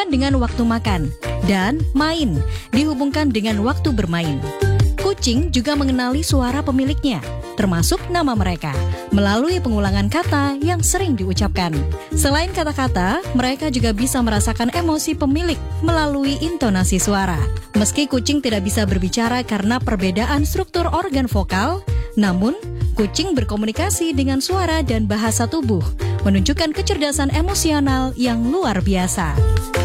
dihubungkan dengan waktu makan, dan main dihubungkan dengan waktu bermain. Kucing juga mengenali suara pemiliknya, termasuk nama mereka, melalui pengulangan kata yang sering diucapkan. Selain kata-kata, mereka juga bisa merasakan emosi pemilik melalui intonasi suara. Meski kucing tidak bisa berbicara karena perbedaan struktur organ vokal, namun kucing berkomunikasi dengan suara dan bahasa tubuh, menunjukkan kecerdasan emosional yang luar biasa.